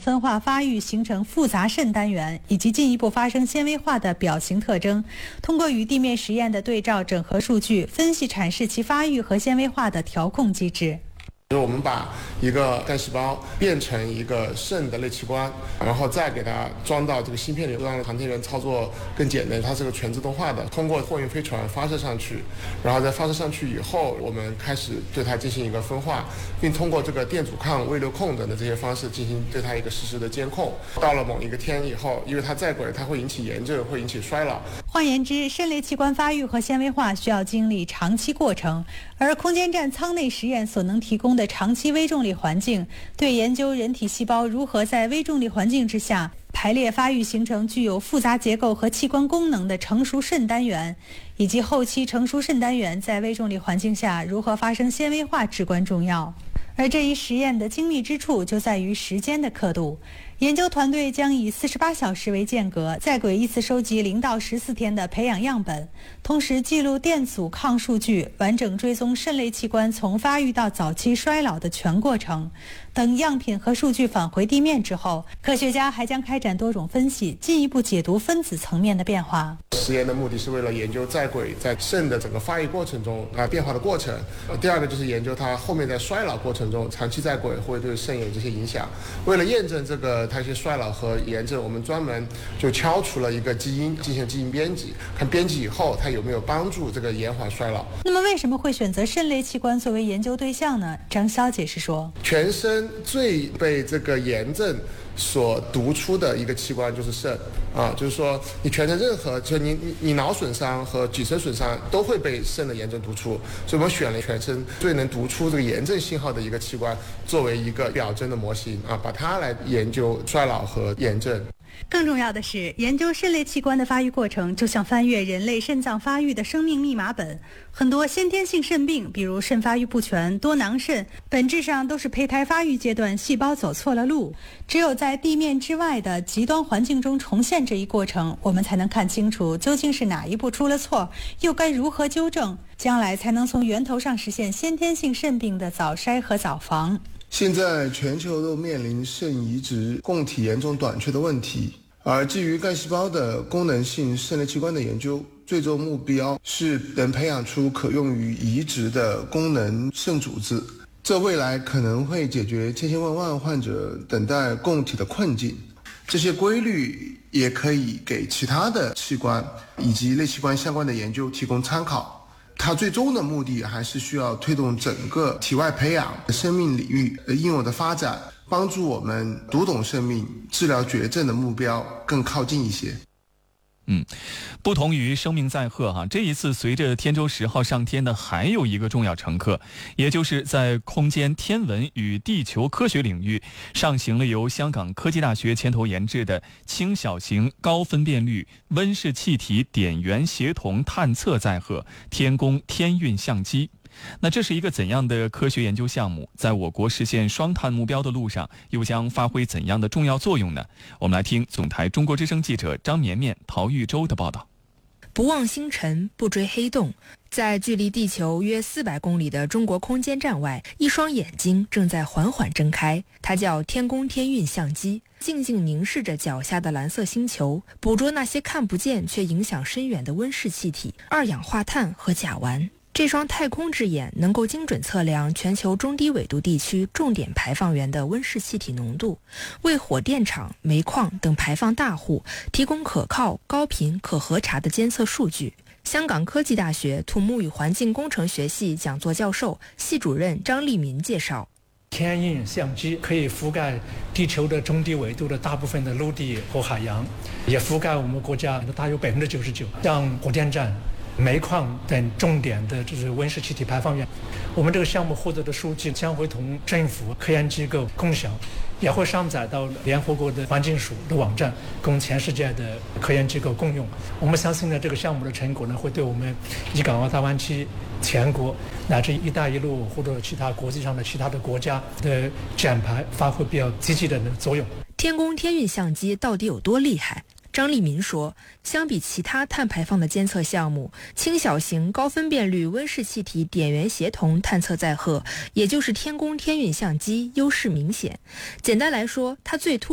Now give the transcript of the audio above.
分化发育形成复杂肾单元，以及进一步发生纤维化的表型特征，通过与地面实验的对照整合数据，分析阐释其发育和纤维化的调控机制。 就是我们把一个干细胞变成一个肾的类器官，然后再给它装到这个芯片里，让航天员操作更简单。它是个全自动化的，通过货运飞船发射上去，然后在发射上去以后，我们开始对它进行一个分化，并通过这个电阻抗、微流控等的这些方式进行对它一个实时的监控。到了某一个天以后，因为它在轨，它会引起炎症，会引起衰老。 换言之，肾类器官发育和纤维化需要经历长期过程，而空间站舱内实验所能提供的长期微重力环境，对研究人体细胞如何在微重力环境之下排列发育形成具有复杂结构和器官功能的成熟肾单元，以及后期成熟肾单元在微重力环境下如何发生纤维化至关重要。而这一实验的精密之处就在于时间的刻度。研究团队将以48小时为间隔，在轨依次收集0到14天的培养样本，同时记录电阻抗数据，完整追踪肾类器官从发育到早期衰老的全过程。等样品和数据返回地面之后，科学家还将开展多种分析，进一步解读分子层面的变化。 实验的目的是为了研究在轨在肾的整个发育过程中变化的过程。第二个就是研究它后面在衰老过程中长期在轨会对肾有这些影响。为了验证这个它一些衰老和炎症，我们专门就敲除了一个基因进行基因编辑，看编辑以后它有没有帮助这个延缓衰老。 那么为什么会选择肾类器官作为研究对象呢？张潇解释说， 全身最被这个炎症所读出的一个器官就是肾啊，就是说你全身任何，就你脑损伤和脊髓损伤都会被肾的炎症读出，所以我们选了全身最能读出这个炎症信号的一个器官作为一个表征的模型啊，把它来研究衰老和炎症。 更重要的是，研究肾类器官的发育过程就像翻阅人类肾脏发育的生命密码本。很多先天性肾病，比如肾发育不全、多囊肾，本质上都是胚胎发育阶段细胞走错了路。只有在地面之外的极端环境中重现这一过程，我们才能看清楚究竟是哪一步出了错，又该如何纠正，将来才能从源头上实现先天性肾病的早筛和早防。 现在全球都面临肾移植供体严重短缺的问题，而基于干细胞的功能性肾类器官的研究，最终目标是能培养出可用于移植的功能肾组织。这未来可能会解决千千万万患者等待供体的困境。这些规律也可以给其他的器官以及类器官相关的研究提供参考。它最终的目的还是需要推动整个体外培养生命领域应有的发展，帮助我们读懂生命、治疗绝症的目标更靠近一些。 不同于生命载荷这一次随着天舟10号上天的还有一个重要乘客，也就是在空间天文与地球科学领域上行了由香港科技大学牵头研制的轻小型高分辨率温室气体点源协同探测载荷天宫天运相机。那这是一个怎样的科学研究项目？在我国实现双碳目标的路上，又将发挥怎样的重要作用呢？我们来听总台中国之声记者张绵绵、陶玉洲的报道。 不望星辰，不追黑洞。在距离地球约400公里的中国空间站外，一双眼睛正在缓缓睁开，它叫天宫天运相机，静静凝视着脚下的蓝色星球，捕捉那些看不见却影响深远的温室气体、二氧化碳和甲烷。这双太空之眼能够精准测量全球中低纬度地区重点排放源的温室气体浓度，为火电厂、煤矿等排放大户提供可靠、高频、可核查的监测数据。香港科技大学土木与环境工程学系讲座教授、系主任张立民介绍， 天运相机可以覆盖地球的中低纬度的大部分的陆地和海洋，也覆盖我们国家大约99%，像火电站、煤矿等重点的就是温室气体排放源。我们这个项目获得的数据将会同政府、科研机构共享，也会上载到联合国的环境署的网站，供全世界的科研机构共用。我们相信呢，这个项目的成果呢，会对我们粤港澳大湾区全国乃至一带一路或者其他国际上的其他的国家的减排发挥比较积极的作用。 天宫天运相机到底有多厉害？张立民说，相比其他碳排放的监测项目，轻小型高分辨率温室气体点源协同探测载荷，也就是天宫天运相机优势明显。简单来说，它最突